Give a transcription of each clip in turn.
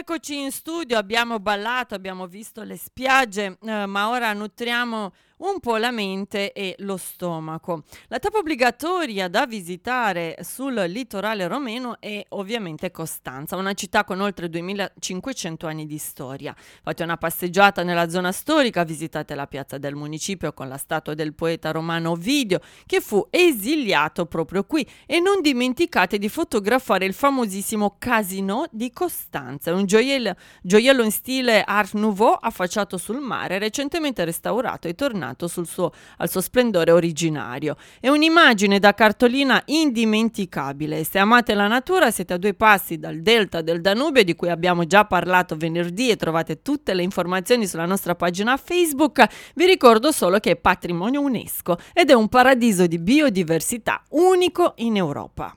Eccoci in studio, abbiamo ballato, abbiamo visto le spiagge, ma ora nutriamo un po' la mente e lo stomaco. La tappa obbligatoria da visitare sul litorale romeno è ovviamente Costanza, una città con oltre 2500 anni di storia. Fate una passeggiata nella zona storica, visitate la piazza del municipio con la statua del poeta romano Ovidio, che fu esiliato proprio qui, e non dimenticate di fotografare il famosissimo Casino di Costanza, un gioiello in stile Art Nouveau affacciato sul mare, recentemente restaurato e tornato al suo splendore originario. È un'immagine da cartolina indimenticabile. Se amate la natura, siete a due passi dal delta del Danubio, di cui abbiamo già parlato venerdì, e trovate tutte le informazioni sulla nostra pagina Facebook. Vi ricordo solo che è patrimonio UNESCO ed è un paradiso di biodiversità unico in Europa.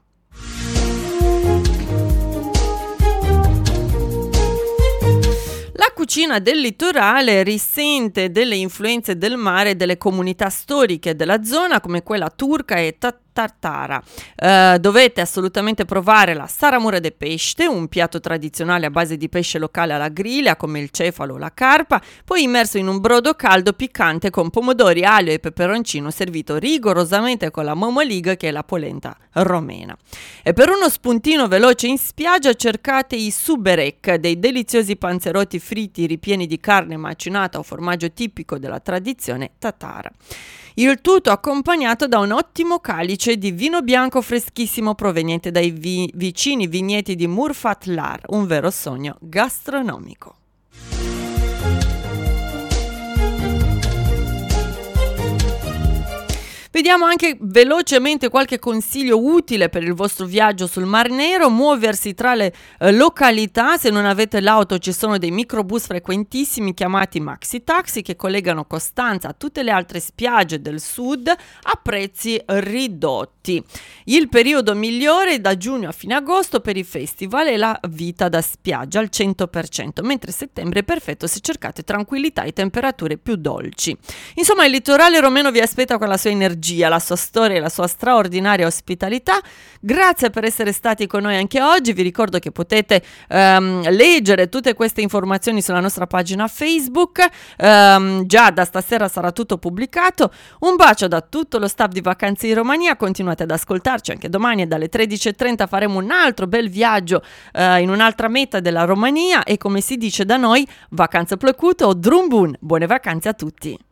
La cucina del litorale risente delle influenze del mare e delle comunità storiche della zona, come quella turca e tartara. Dovete assolutamente provare la saramura de pesce, un piatto tradizionale a base di pesce locale alla griglia, come il cefalo o la carpa, poi immerso in un brodo caldo piccante con pomodori, aglio e peperoncino, servito rigorosamente con la momolig, che è la polenta romena. E per uno spuntino veloce in spiaggia cercate i suberek, dei deliziosi panzerotti fritti ripieni di carne macinata o formaggio tipico della tradizione tatara. Il tutto accompagnato da un ottimo calice di vino bianco freschissimo proveniente dai vicini vigneti di Murfatlar, un vero sogno gastronomico. Vediamo anche velocemente qualche consiglio utile per il vostro viaggio sul Mar Nero: muoversi tra le località. Se non avete l'auto, ci sono dei microbus frequentissimi chiamati Maxi Taxi che collegano Costanza a tutte le altre spiagge del sud a prezzi ridotti. Il periodo migliore è da giugno a fine agosto per i festival e la vita da spiaggia al 100%, mentre settembre è perfetto se cercate tranquillità e temperature più dolci. Insomma, il litorale romeno vi aspetta con la sua energia, la sua storia e la sua straordinaria ospitalità. Grazie per essere stati con noi anche oggi. Vi ricordo che potete leggere tutte queste informazioni sulla nostra pagina Facebook. Già da stasera sarà tutto pubblicato. Un bacio da tutto lo staff di Vacanze in Romania. Continuate ad ascoltarci anche domani, e dalle 13:30 faremo un altro bel viaggio in un'altra meta della Romania, e come si dice da noi, vacanze plăcută o drum bun. Buone vacanze a tutti.